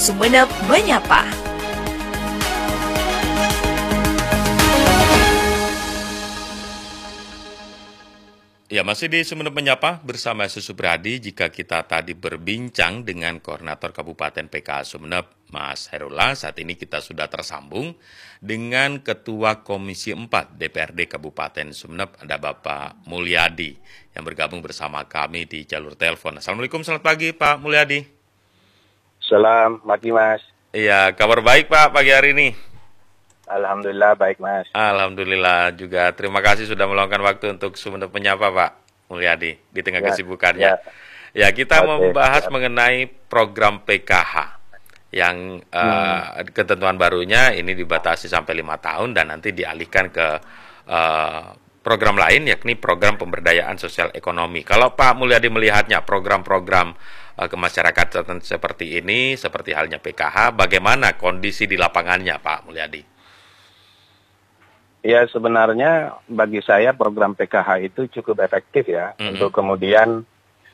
Sumeneb Menyapa. Ya, masih di Sumeneb Menyapa bersama Susu Bradi. Jika kita tadi berbincang dengan Koordinator Kabupaten PKH Sumeneb, Mas Herula, saat ini kita sudah tersambung dengan Ketua Komisi 4 DPRD Kabupaten Sumeneb, ada Bapak Mulyadi, yang bergabung bersama kami di jalur telepon. Assalamualaikum, selamat pagi Pak Mulyadi. Selamat pagi Mas. Iya, kabar baik Pak pagi hari ini? Alhamdulillah baik Mas. Alhamdulillah juga. Terima kasih sudah meluangkan waktu untuk Sumeneb Menyapa Pak Mulyadi di tengah kesibukannya. Ya, kita membahas mengenai program PKH yang ketentuan barunya ini dibatasi sampai 5 tahun dan nanti dialihkan ke program lain, yakni program pemberdayaan sosial ekonomi. Kalau Pak Mulyadi melihatnya program-program kemasyarakatan seperti ini, seperti halnya PKH, bagaimana kondisi di lapangannya Pak Mulyadi? Ya, sebenarnya bagi saya program PKH itu cukup efektif ya, untuk kemudian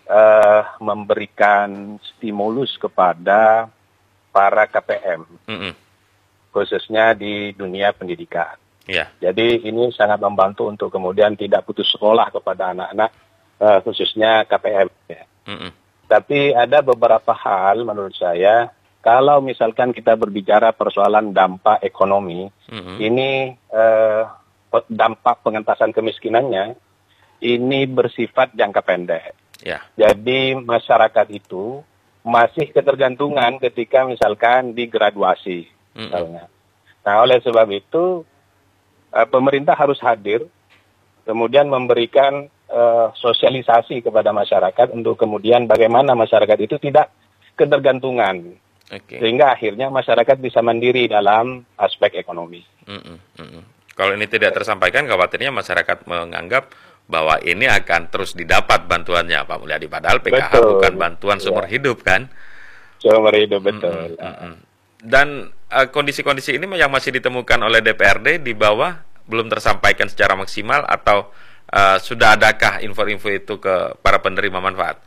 memberikan stimulus kepada para KPM, khususnya di dunia pendidikan. Yeah. Jadi ini sangat membantu untuk kemudian tidak putus sekolah kepada anak-anak, khususnya KPM. Ya. Tapi ada beberapa hal menurut saya, kalau misalkan kita berbicara persoalan dampak ekonomi, ini dampak pengentasan kemiskinannya, ini bersifat jangka pendek. Yeah. Jadi masyarakat itu masih ketergantungan ketika misalkan di graduasi. Misalnya. Nah, oleh sebab itu, pemerintah harus hadir, kemudian memberikan sosialisasi kepada masyarakat untuk kemudian bagaimana masyarakat itu tidak ketergantungan. Sehingga akhirnya masyarakat bisa mandiri dalam aspek ekonomi. Kalau ini tidak tersampaikan, khawatirnya masyarakat menganggap bahwa ini akan terus didapat bantuannya, Pak Mulyadi. Padahal PKH bukan bantuan seumur hidup, kan? Seumur hidup, betul. Dan kondisi-kondisi ini yang masih ditemukan oleh DPRD di bawah belum tersampaikan secara maksimal, atau sudah adakah info-info itu ke para penerima manfaat?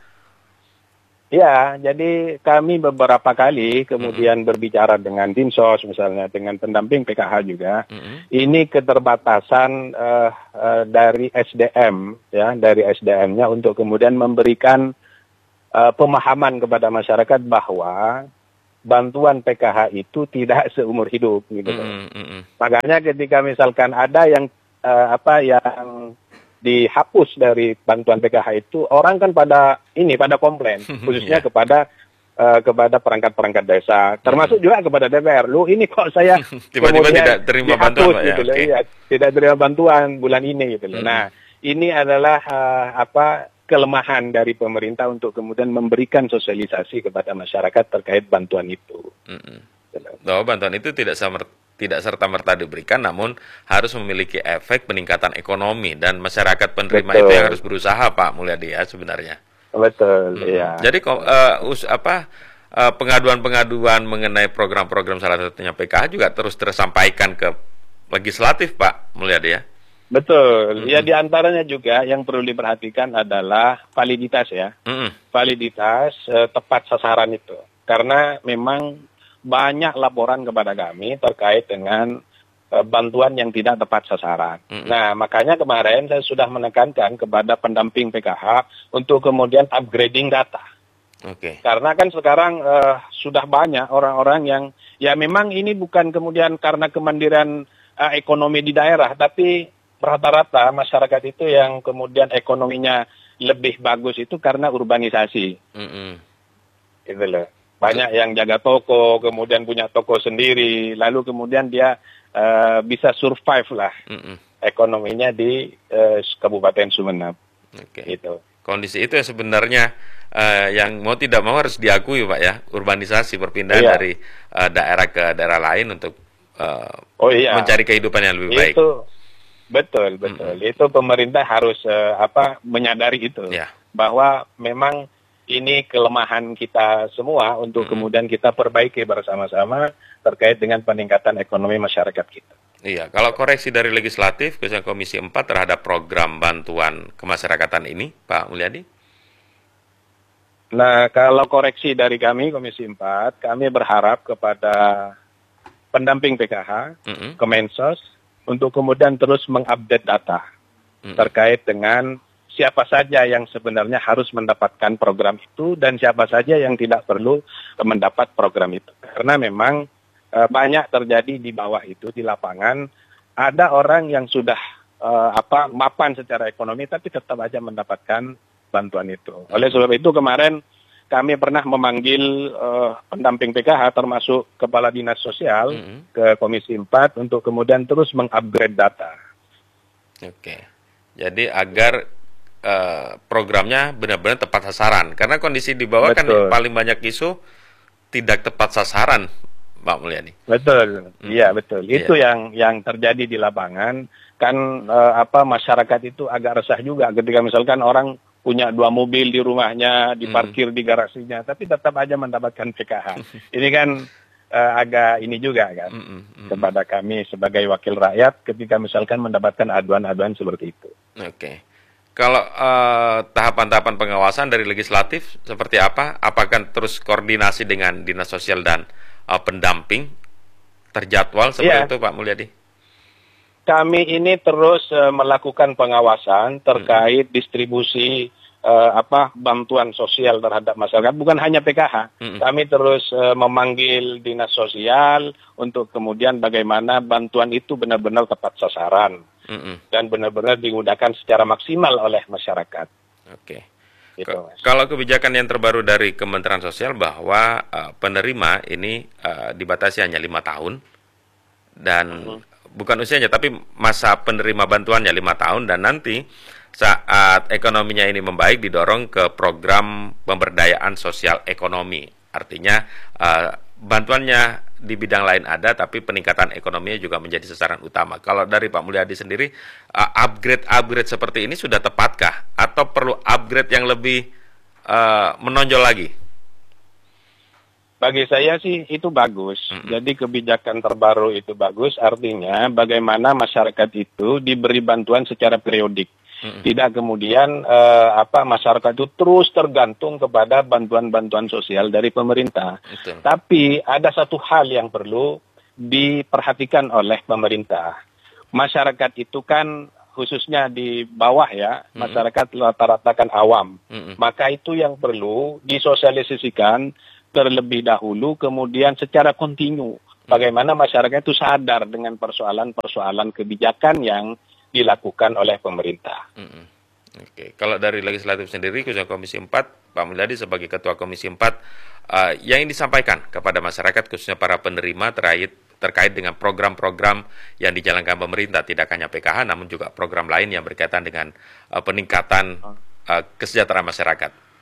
Ya, jadi kami beberapa kali kemudian berbicara dengan Dinsos misalnya, dengan pendamping PKH juga. Ini keterbatasan dari SDM, ya, dari SDM-nya untuk kemudian memberikan pemahaman kepada masyarakat bahwa bantuan PKH itu tidak seumur hidup, gitu. Makanya ketika misalkan ada yang yang dihapus dari bantuan PKH itu, orang kan pada komplain, khususnya kepada perangkat-perangkat desa, termasuk juga kepada DPR. Lu ini kok saya tiba-tiba tidak terima bantuan, Pak, gitu ya, tidak terima bantuan bulan ini gitu loh. Nah, ini adalah kelemahan dari pemerintah untuk kemudian memberikan sosialisasi kepada masyarakat terkait bantuan itu. Bantuan itu tidak serta-merta diberikan, namun harus memiliki efek peningkatan ekonomi, dan masyarakat penerima itu yang harus berusaha, Pak Mulyadi, ya, sebenarnya. Betul, iya. Jadi pengaduan-pengaduan mengenai program-program salah satunya PKH juga terus tersampaikan ke legislatif, Pak Mulyadi, ya. Betul, ya, diantaranya juga yang perlu diperhatikan adalah validitas, ya. Validitas tepat sasaran itu, karena memang banyak laporan kepada kami terkait dengan bantuan yang tidak tepat sasaran. Nah, makanya kemarin saya sudah menekankan kepada pendamping PKH untuk kemudian upgrading data. Karena kan sekarang sudah banyak orang-orang yang, ya memang ini bukan kemudian karena kemandirian ekonomi di daerah, tapi rata-rata masyarakat itu yang kemudian ekonominya lebih bagus itu karena urbanisasi. Gitu loh. Banyak yang jaga toko, kemudian punya toko sendiri, lalu kemudian dia bisa survive lah ekonominya di Kabupaten Sumeneb. Gitu. Kondisi itu yang sebenarnya yang mau tidak mau harus diakui, Pak, ya, urbanisasi, perpindahan dari daerah ke daerah lain untuk mencari kehidupan yang lebih baik. Betul. Itu pemerintah harus menyadari itu, bahwa memang ini kelemahan kita semua untuk kemudian kita perbaiki bersama-sama terkait dengan peningkatan ekonomi masyarakat kita. Iya, kalau koreksi dari legislatif, khususnya Komisi 4 terhadap program bantuan kemasyarakatan ini, Pak Mulyadi? Nah, kalau koreksi dari kami, Komisi 4, kami berharap kepada pendamping PKH, Kemensos, untuk kemudian terus mengupdate data terkait dengan siapa saja yang sebenarnya harus mendapatkan program itu dan siapa saja yang tidak perlu mendapat program itu. Karena memang banyak terjadi di bawah itu, di lapangan, ada orang yang sudah mapan secara ekonomi tapi tetap aja mendapatkan bantuan itu. Oleh sebab itu kemarin kami pernah memanggil pendamping PKH termasuk Kepala Dinas Sosial ke Komisi 4 untuk kemudian terus mengupgrade data. Oke, jadi agar programnya benar-benar tepat sasaran. Karena kondisi di bawah kan paling banyak isu tidak tepat sasaran, Mbak Mulyadi. Betul, iya betul. Itu yang terjadi di lapangan. Kan masyarakat itu agak resah juga ketika misalkan orang punya 2 mobil di rumahnya, diparkir di garasinya, tapi tetap aja mendapatkan PKH. Ini kan agak ini juga kan kepada kami sebagai wakil rakyat ketika misalkan mendapatkan aduan-aduan seperti itu. Oke. Kalau tahapan-tahapan pengawasan dari legislatif seperti apa? Apakah terus koordinasi dengan Dinas Sosial dan pendamping terjadwal seperti itu, Pak Mulyadi? Kami ini terus melakukan pengawasan terkait distribusi bantuan sosial terhadap masyarakat, bukan hanya PKH. Kami terus memanggil Dinas Sosial untuk kemudian bagaimana bantuan itu benar-benar tepat sasaran dan benar-benar digunakan secara maksimal oleh masyarakat. Oke. Gitu, kalau kebijakan yang terbaru dari Kementerian Sosial bahwa penerima ini dibatasi hanya 5 tahun dan bukan usianya, tapi masa penerima bantuannya 5 tahun, dan nanti saat ekonominya ini membaik didorong ke program pemberdayaan sosial ekonomi. Artinya bantuannya di bidang lain ada, tapi peningkatan ekonominya juga menjadi sasaran utama. Kalau dari Pak Mulyadi sendiri, upgrade seperti ini sudah tepatkah? Atau perlu upgrade yang lebih menonjol lagi? Bagi saya sih itu bagus. Jadi kebijakan terbaru itu bagus, artinya bagaimana masyarakat itu diberi bantuan secara periodik. Tidak kemudian masyarakat itu terus tergantung kepada bantuan-bantuan sosial dari pemerintah. Betul. Tapi ada satu hal yang perlu diperhatikan oleh pemerintah. Masyarakat itu kan khususnya di bawah ya, masyarakat rata-rata kan awam. Maka itu yang perlu disosialisasikan terlebih dahulu, kemudian secara kontinu. Bagaimana masyarakat itu sadar dengan persoalan-persoalan kebijakan yang dilakukan oleh pemerintah. Oke. Kalau dari legislatif sendiri, khususnya Komisi 4, Pak Mulyadi sebagai Ketua Komisi 4, yang ingin disampaikan kepada masyarakat, khususnya para penerima terkait dengan program-program yang dijalankan pemerintah, tidak hanya PKH, namun juga program lain yang berkaitan dengan peningkatan kesejahteraan masyarakat.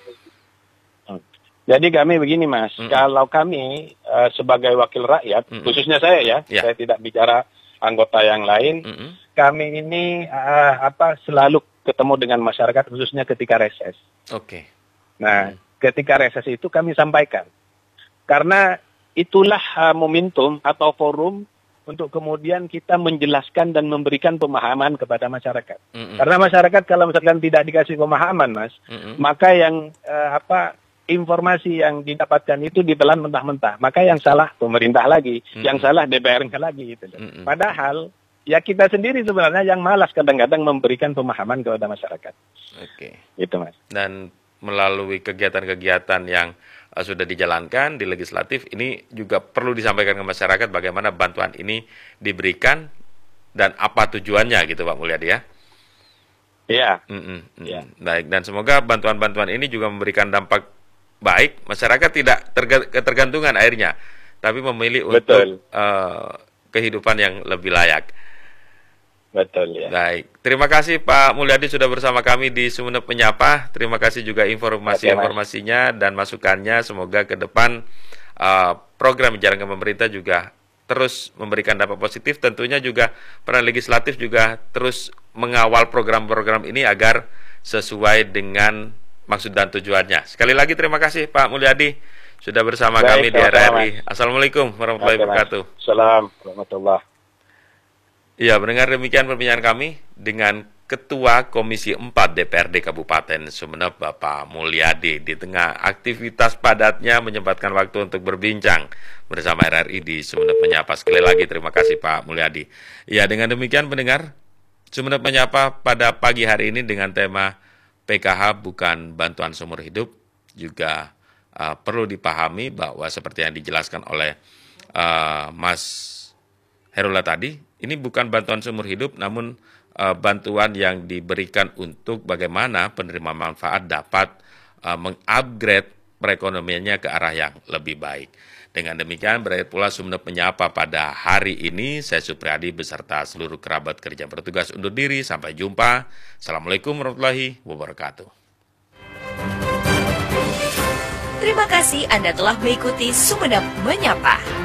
Jadi kami begini Mas, kalau kami sebagai wakil rakyat, khususnya saya ya, saya tidak bicara anggota yang lain, kami ini selalu ketemu dengan masyarakat khususnya ketika reses. Oke. Nah, ketika reses itu kami sampaikan, karena itulah momentum atau forum untuk kemudian kita menjelaskan dan memberikan pemahaman kepada masyarakat. Karena masyarakat kalau misalkan tidak dikasih pemahaman Mas, maka yang informasi yang didapatkan itu ditelan mentah-mentah. Maka yang salah pemerintah lagi, yang salah DPR-nya lagi. Gitu. Padahal ya kita sendiri sebenarnya yang malas kadang-kadang memberikan pemahaman kepada masyarakat. Oke. Gitu Mas. Dan melalui kegiatan-kegiatan yang sudah dijalankan di legislatif, ini juga perlu disampaikan ke masyarakat bagaimana bantuan ini diberikan dan apa tujuannya gitu Pak Mulyadi ya. Iya. Baik, dan semoga bantuan-bantuan ini juga memberikan dampak baik, masyarakat tidak ketergantungan airnya, tapi memilih untuk kehidupan yang lebih layak. Betul ya. Baik, terima kasih Pak Mulyadi sudah bersama kami di Sumeneb Menyapa. Terima kasih juga informasinya dan masukannya. Semoga ke depan program yang dijalankan pemerintah juga terus memberikan dampak positif. Tentunya juga peran legislatif juga terus mengawal program-program ini agar sesuai dengan maksud dan tujuannya. Sekali lagi terima kasih Pak Mulyadi sudah bersama kami di RRI. Assalamualaikum warahmatullahi wabarakatuh. Assalamualaikum warahmatullahi. Ya, mendengar demikian perbincangan kami dengan Ketua Komisi 4 DPRD Kabupaten Sumeneb, Bapak Mulyadi, di tengah aktivitas padatnya menyempatkan waktu untuk berbincang bersama RRI di Sumeneb Menyapa. Sekali lagi terima kasih Pak Mulyadi. Ya, dengan demikian pendengar, Sumeneb Menyapa pada pagi hari ini dengan tema PKH bukan bantuan seumur hidup, juga perlu dipahami bahwa seperti yang dijelaskan oleh Mas Herula tadi, ini bukan bantuan seumur hidup, namun bantuan yang diberikan untuk bagaimana penerima manfaat dapat mengupgrade perekonomiannya ke arah yang lebih baik. Dengan demikian, berakhir pula Sumeneb Menyapa pada hari ini. Saya Supriyadi beserta seluruh kerabat kerja bertugas undur diri. Sampai jumpa. Assalamualaikum warahmatullahi wabarakatuh. Terima kasih Anda telah mengikuti Sumeneb Menyapa.